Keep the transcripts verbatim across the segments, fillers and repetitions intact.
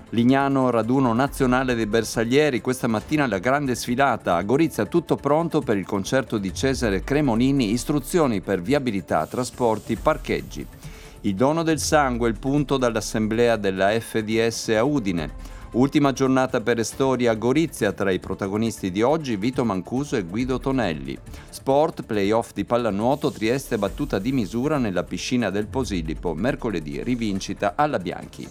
Lignano, raduno nazionale dei bersaglieri, questa mattina la grande sfilata. A Gorizia tutto pronto per il concerto di Cesare Cremonini, istruzioni per viabilità, trasporti, parcheggi. Il dono del sangue, il punto dall'assemblea della F D S a Udine. Ultima giornata per Estori a Gorizia, tra i protagonisti di oggi Vito Mancuso e Guido Tonelli. Sport, playoff di pallanuoto, Trieste battuta di misura nella piscina del Posillipo, mercoledì rivincita alla Bianchi.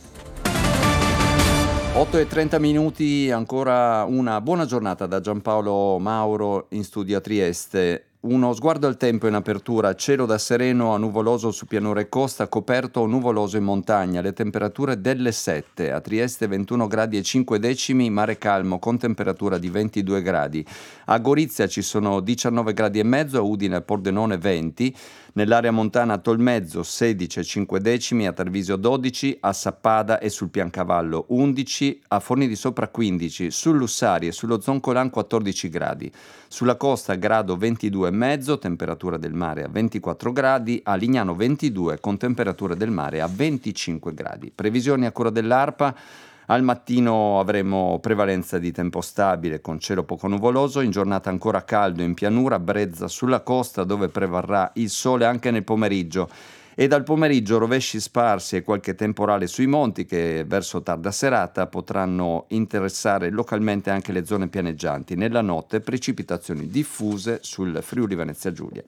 otto e trenta minuti, ancora una buona giornata da Giampaolo Mauro in studio a Trieste. Uno sguardo al tempo in apertura, cielo da sereno a nuvoloso su pianura e costa, coperto o nuvoloso in montagna, le temperature delle sette, a Trieste ventuno gradi e cinque decimi, mare calmo con temperatura di ventidue gradi, a Gorizia ci sono diciannove gradi e mezzo, a Udine e Pordenone venti, nell'area montana a Tolmezzo sedici e cinque decimi, a Tarvisio dodici, a Sappada e sul Piancavallo undici, a Forni di Sopra quindici, sul Lussari e sullo Zoncolan quattordici gradi, sulla costa grado ventidue e mezzo, temperatura del mare a ventiquattro gradi, a Lignano ventidue con temperatura del mare a venticinque gradi. Previsioni a cura dell'ARPA. Al mattino avremo prevalenza di tempo stabile con cielo poco nuvoloso, in giornata ancora caldo in pianura, brezza sulla costa dove prevarrà il sole anche nel pomeriggio e dal pomeriggio rovesci sparsi e qualche temporale sui monti che verso tarda serata potranno interessare localmente anche le zone pianeggianti. Nella notte precipitazioni diffuse sul Friuli Venezia Giulia.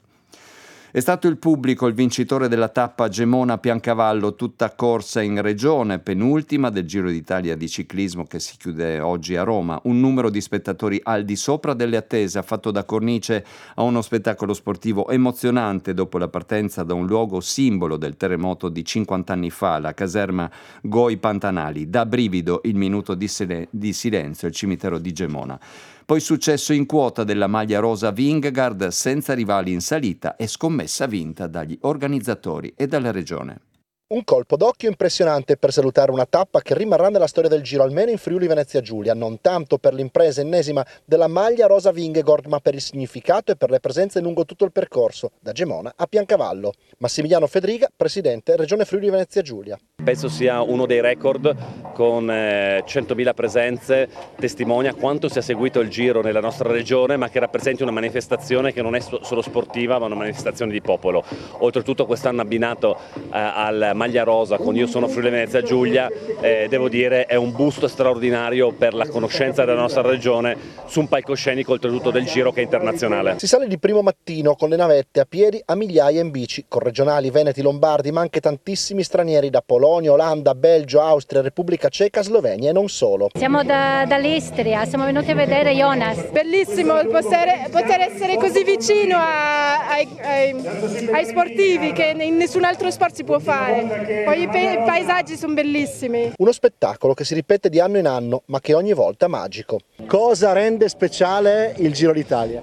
È stato il pubblico il vincitore della tappa Gemona-Piancavallo, tutta corsa in regione, penultima del Giro d'Italia di ciclismo che si chiude oggi a Roma. Un numero di spettatori al di sopra delle attese ha fatto da cornice a uno spettacolo sportivo emozionante dopo la partenza da un luogo simbolo del terremoto di cinquanta anni fa, la caserma Goi Pantanali. Da brivido il minuto di, sile- di silenzio, il cimitero di Gemona. Poi successo in quota della maglia rosa Vingegaard, senza rivali in salita e scommessa vinta dagli organizzatori e dalla regione. Un colpo d'occhio impressionante per salutare una tappa che rimarrà nella storia del Giro, almeno in Friuli Venezia Giulia, non tanto per l'impresa ennesima della maglia rosa Vingegaard, ma per il significato e per le presenze lungo tutto il percorso, da Gemona a Piancavallo. Massimiliano Fedriga, presidente Regione Friuli Venezia Giulia. Penso sia uno dei record, con eh, centomila presenze, testimonia quanto sia seguito il Giro nella nostra regione, ma che rappresenti una manifestazione che non è solo sportiva, ma una manifestazione di popolo. Oltretutto quest'anno abbinato eh, al maglia rosa con Io sono Friuli Venezia Giulia, eh, devo dire è un boost straordinario per la conoscenza della nostra regione su un palcoscenico oltretutto del Giro che è internazionale. Si sale di primo mattino con le navette a piedi, a migliaia in bici, con regionali veneti, lombardi, ma anche tantissimi stranieri da Polonia, Olanda, Belgio, Austria, Repubblica Ceca, Slovenia e non solo. Siamo da, dall'Istria, siamo venuti a vedere Jonas. Bellissimo poter, poter essere così vicino a, ai, ai, ai sportivi che in nessun altro sport si può fare. Poi i, pe- i paesaggi sono bellissimi. Uno spettacolo che si ripete di anno in anno, ma che ogni volta è magico. Cosa rende speciale il Giro d'Italia?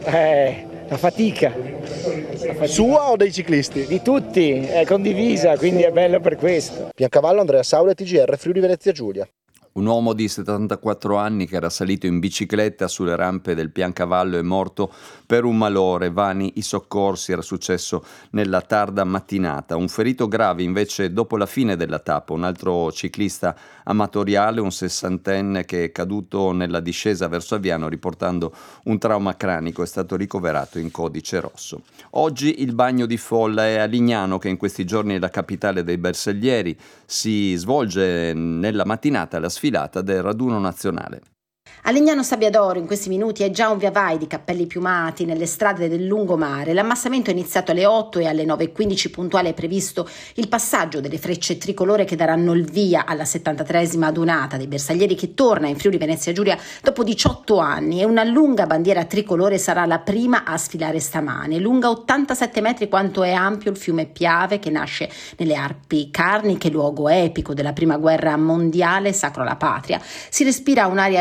Eh, la fatica. la fatica. Sua o dei ciclisti? Di tutti, è condivisa, quindi è bello per questo. Piancavallo, Andrea Saule, T G R, Friuli Venezia Giulia. Un uomo di settantaquattro anni che era salito in bicicletta sulle rampe del Piancavallo è morto per un malore. Vani i soccorsi, era successo nella tarda mattinata. Un ferito grave invece dopo la fine della tappa, un altro ciclista amatoriale, un sessantenne che è caduto nella discesa verso Aviano riportando un trauma cranico, è stato ricoverato in codice rosso. Oggi il bagno di folla è a Lignano, che in questi giorni è la capitale dei bersaglieri. Si svolge nella mattinata la sfilata del raduno nazionale. A Legnano Sabbiadoro in questi minuti è già un via vai di cappelli piumati nelle strade del lungomare. L'ammassamento è iniziato alle otto e alle nove e quindici puntuale è previsto il passaggio delle frecce tricolore che daranno il via alla settantatreesima adunata dei bersaglieri che torna in Friuli Venezia Giulia dopo diciotto anni, e una lunga bandiera tricolore sarà la prima a sfilare stamane. Lunga ottantasette metri quanto è ampio il fiume Piave, che nasce nelle Alpi Carniche, luogo epico della prima guerra mondiale, sacro alla patria. Si respira un'aria gioiosa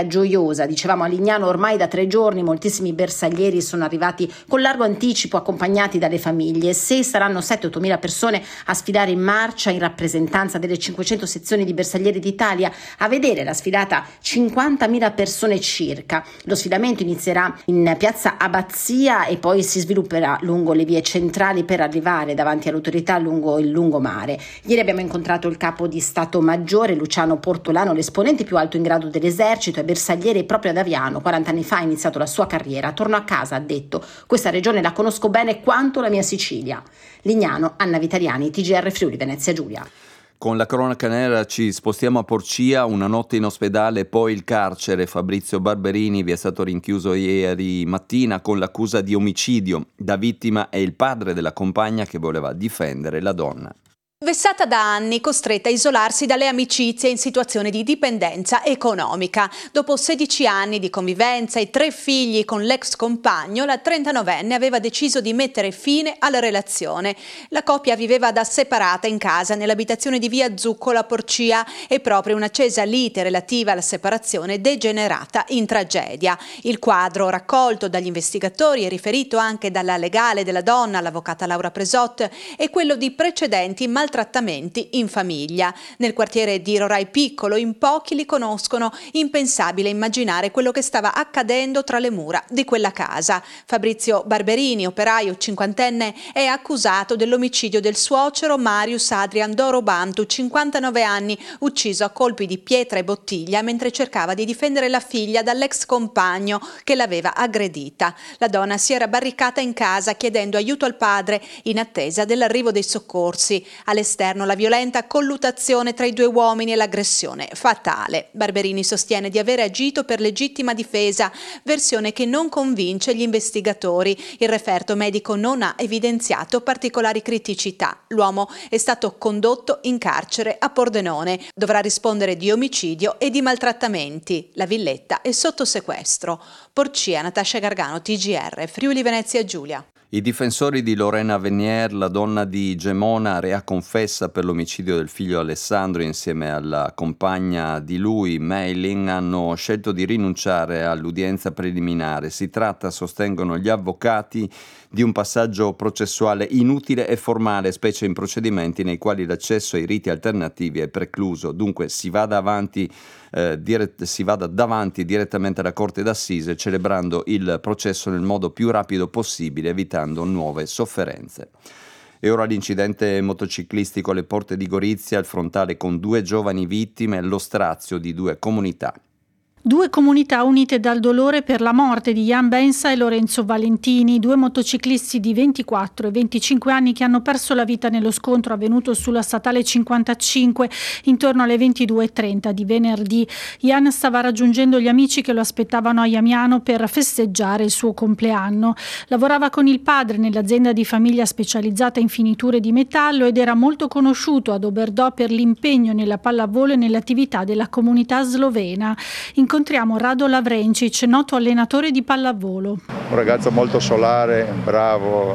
fastidiosa. Dicevamo a Lignano ormai da tre giorni moltissimi bersaglieri sono arrivati con largo anticipo accompagnati dalle famiglie. Se saranno sette otto mila persone a sfilare in marcia in rappresentanza delle cinquecento sezioni di bersaglieri d'Italia, a vedere la sfilata cinquantamila persone circa. Lo sfilamento inizierà in piazza Abbazia e poi si svilupperà lungo le vie centrali per arrivare davanti all'autorità lungo il lungomare. Ieri abbiamo incontrato il capo di Stato Maggiore Luciano Portolano, l'esponente più alto in grado dell'esercito e bersagliere proprio ad Aviano. quaranta anni fa ha iniziato la sua carriera. Torno a casa, ha detto, questa regione la conosco bene quanto la mia Sicilia. Lignano, Anna Vitaliani, T G R Friuli Venezia Giulia. Con la cronaca nera ci spostiamo a Porcia, una notte in ospedale, poi il carcere. Fabrizio Barberini vi è stato rinchiuso ieri mattina con l'accusa di omicidio. Da vittima è il padre della compagna che voleva difendere la donna. Vessata da anni, costretta a isolarsi dalle amicizie in situazione di dipendenza economica. Dopo sedici anni di convivenza e tre figli con l'ex compagno, la trentanovenne aveva deciso di mettere fine alla relazione. La coppia viveva da separata in casa nell'abitazione di via Zuccola a Porcia e proprio un'accesa lite relativa alla separazione degenerata in tragedia. Il quadro raccolto dagli investigatori e riferito anche dalla legale della donna, l'avvocata Laura Presot, è quello di precedenti maltrattamenti trattamenti in famiglia. Nel quartiere di Rorai Piccolo in pochi li conoscono, impensabile immaginare quello che stava accadendo tra le mura di quella casa. Fabrizio Barberini, operaio cinquantenne, è accusato dell'omicidio del suocero Marius Adrian Dorobantu, cinquantanove anni, ucciso a colpi di pietra e bottiglia mentre cercava di difendere la figlia dall'ex compagno che l'aveva aggredita. La donna si era barricata in casa chiedendo aiuto al padre in attesa dell'arrivo dei soccorsi. All'esterno la violenta colluttazione tra i due uomini e l'aggressione fatale. Barberini sostiene di aver agito per legittima difesa, versione che non convince gli investigatori. Il referto medico non ha evidenziato particolari criticità. L'uomo è stato condotto in carcere a Pordenone. Dovrà rispondere di omicidio e di maltrattamenti. La villetta è sotto sequestro. Porcia, Natascia Gargano, T G R, Friuli Venezia Giulia. I difensori di Lorena Venier, la donna di Gemona, rea confessa per l'omicidio del figlio Alessandro insieme alla compagna di lui, Meiling, hanno scelto di rinunciare all'udienza preliminare. Si tratta, sostengono gli avvocati, di un passaggio processuale inutile e formale, specie in procedimenti nei quali l'accesso ai riti alternativi è precluso. Dunque si vada avanti, eh, dirett- si vada davanti direttamente alla Corte d'Assise, celebrando il processo nel modo più rapido possibile, evitando nuove sofferenze. E ora l'incidente motociclistico alle porte di Gorizia, il frontale con due giovani vittime, lo strazio di due comunità. Due comunità unite dal dolore per la morte di Jan Bensa e Lorenzo Valentini, due motociclisti di ventiquattro e venticinque anni che hanno perso la vita nello scontro avvenuto sulla statale cinquantacinque intorno alle ventidue e trenta di venerdì. Jan stava raggiungendo gli amici che lo aspettavano a Jamiano per festeggiare il suo compleanno. Lavorava con il padre nell'azienda di famiglia specializzata in finiture di metallo ed era molto conosciuto ad Oberdò per l'impegno nella pallavolo e nell'attività della comunità slovena. Incontriamo Rado Lavrencic, noto allenatore di pallavolo. Un ragazzo molto solare, bravo,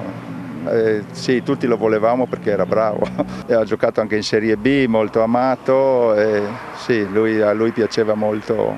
eh, sì, tutti lo volevamo perché era bravo. E ha giocato anche in Serie B, molto amato, e sì, lui, a lui piaceva molto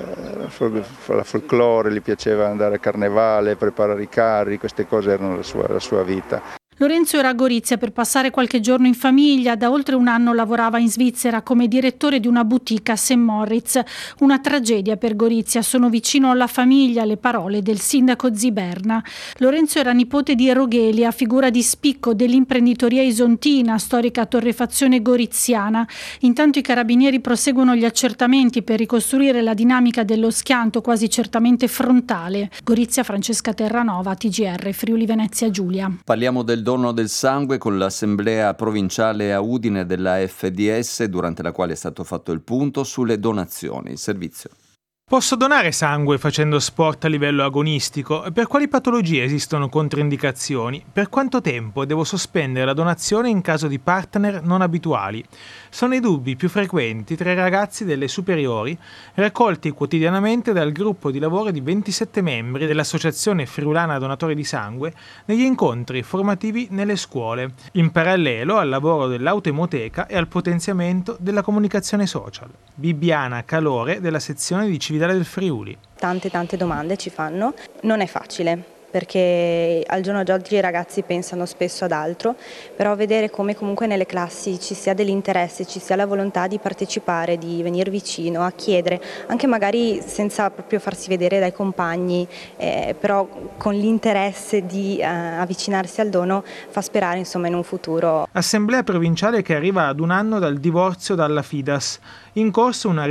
eh, la folklore, gli piaceva andare a carnevale, preparare i carri, queste cose erano la sua, la sua vita. Lorenzo era a Gorizia per passare qualche giorno in famiglia. Da oltre un anno lavorava in Svizzera come direttore di una boutique a Saint Moritz. Una tragedia per Gorizia. Sono vicino alla famiglia, le parole del sindaco Ziberna. Lorenzo era nipote di Roghelia, figura di spicco dell'imprenditoria isontina, storica torrefazione goriziana. Intanto i carabinieri proseguono gli accertamenti per ricostruire la dinamica dello schianto quasi certamente frontale. Gorizia, Francesca Terranova, T G R, Friuli Venezia Giulia. Parliamo del dono del sangue con l'assemblea provinciale a Udine della F D S, durante la quale è stato fatto il punto sulle donazioni. Il servizio. Posso donare sangue facendo sport a livello agonistico? Per quali patologie esistono controindicazioni? Per quanto tempo devo sospendere la donazione in caso di partner non abituali? sono i dubbi più frequenti tra i ragazzi delle superiori, raccolti quotidianamente dal gruppo di lavoro di ventisette membri dell'Associazione Friulana Donatori di Sangue negli incontri formativi nelle scuole, in parallelo al lavoro dell'autoemoteca e al potenziamento della comunicazione social. Bibbiana Calore della sezione di Cividale del Friuli. Tante tante domande ci fanno, non è facile, perché al giorno d'oggi i ragazzi pensano spesso ad altro, però vedere come comunque nelle classi ci sia dell'interesse, ci sia la volontà di partecipare, di venire vicino, a chiedere, anche magari senza proprio farsi vedere dai compagni, eh, però con l'interesse di eh, avvicinarsi al dono, fa sperare insomma in un futuro. Assemblea provinciale che arriva ad un anno dal divorzio dalla Fidas. In corso una